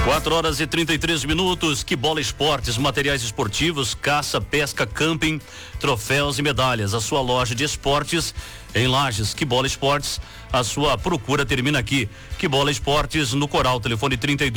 4h33. Que Bola Esportes, materiais esportivos, caça, pesca, camping, troféus e medalhas. A sua loja de esportes em Lages. Que Bola Esportes, a sua procura termina aqui. Que Bola Esportes no Coral, telefone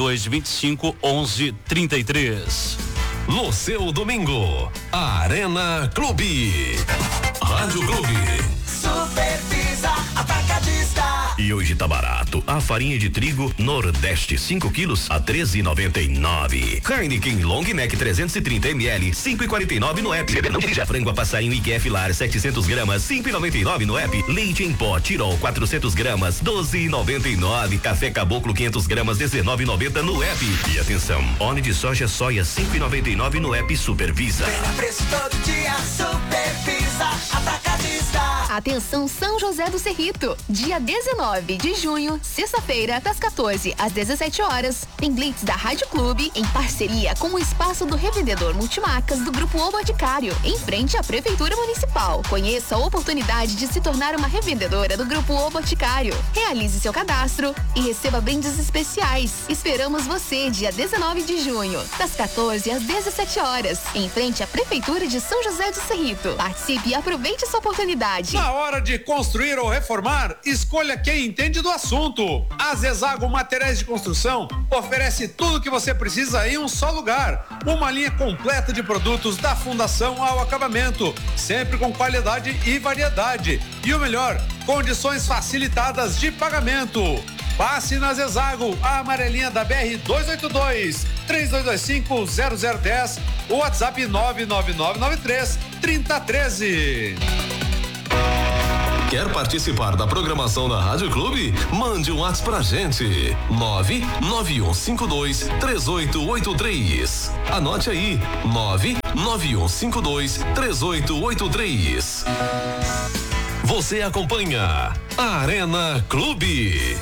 3225-1133. No seu domingo, Arena Clube. Rádio Clube. Supervisa Atacadista. E hoje tá barato. A farinha de trigo Nordeste 5 quilos a 13,99. Heineken Long Neck 330 ml 5,49 no app. Frango a passarinho IQF Lar 700 gramas 5,99 no app. Leite em pó Tirol 400 gramas 12,99. Café Caboclo 500 gramas 19,90 no app. E atenção, óleo de soja 5,99 no app Supervisa. Preço todo dia, Supervisa Atacadista. Atenção São José do Cerrito, dia 19 de junho, sexta-feira, das 14 às 17 horas, tem Blitz da Rádio Clube em parceria com o espaço do revendedor multimarcas do Grupo O Boticário, em frente à Prefeitura Municipal. Conheça a oportunidade de se tornar uma revendedora do Grupo O Boticário. Realize seu cadastro e receba brindes especiais. Esperamos você dia 19 de junho, das 14 às 17 horas, em frente à Prefeitura de São José do Cerrito. Participe e aproveite essa oportunidade. Na hora de construir ou reformar, escolha quem entende do assunto. A Zezago Materiais de Construção oferece tudo o que você precisa em um só lugar. Uma linha completa de produtos da fundação ao acabamento, sempre com qualidade e variedade. E o melhor, condições facilitadas de pagamento. Passe na Zezago, a amarelinha da BR 282, 3225-0010, ou WhatsApp 99993-3013. Quer participar da programação da Rádio Clube? Mande um WhatsApp pra gente. 991523883. Anote aí. 991523883. Você acompanha Arena Clube.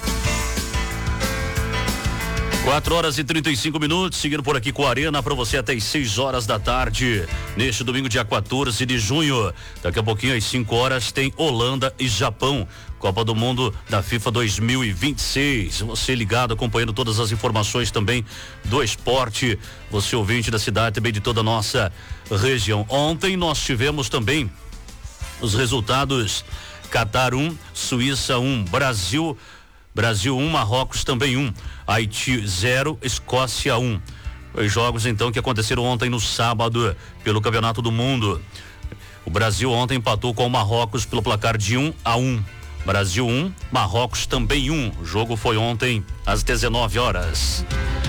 4h35, seguindo por aqui com a Arena para você até as 6 horas da tarde, neste domingo, dia 14 de junho. Daqui a pouquinho, às 5 horas, tem Holanda e Japão, Copa do Mundo da FIFA 2026. Você ligado, acompanhando todas as informações também do esporte, você ouvinte da cidade, também de toda a nossa região. Ontem nós tivemos também os resultados: Catar 1, Suíça 1, Brasil 1, Marrocos também 1, Haiti 0, Escócia 1. Os jogos então que aconteceram ontem no sábado pelo Campeonato do Mundo. O Brasil ontem empatou com o Marrocos pelo placar de 1-1. Brasil 1, Marrocos também 1. O jogo foi ontem às 19 horas.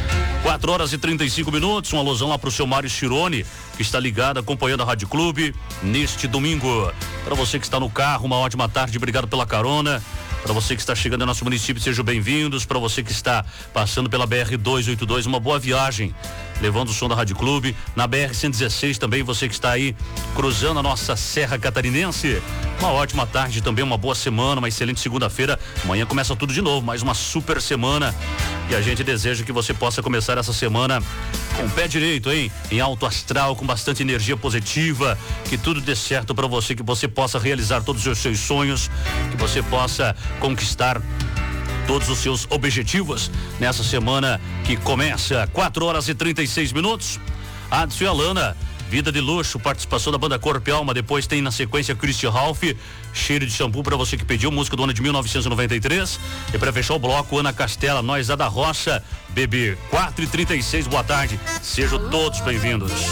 4h35, um alusão lá pro seu Mário Chironi, que está ligado, acompanhando a Rádio Clube neste domingo. Para você que está no carro, uma ótima tarde, obrigado pela carona. Para você que está chegando ao nosso município, sejam bem-vindos. Para você que está passando pela BR 282, uma boa viagem, levando o som da Rádio Clube. Na BR 116 também, você que está aí cruzando a nossa Serra Catarinense, uma ótima tarde também, uma boa semana, uma excelente segunda-feira. Amanhã começa tudo de novo, mais uma super semana, e a gente deseja que você possa começar essa semana com o pé direito, hein? Em alto astral, com bastante energia positiva, que tudo dê certo para você, que você possa realizar todos os seus sonhos, que você possa conquistar todos os seus objetivos nessa semana que começa. 4h36. Adson e Alana, Vida de Luxo, participação da banda Corpo e Alma. Depois tem na sequência Christian Ralph, Cheiro de Shampoo, para você que pediu, música do ano de 1993. E para fechar o bloco, Ana Castela, Nós da Roça, Bebê. 4h36, boa tarde, sejam todos bem-vindos.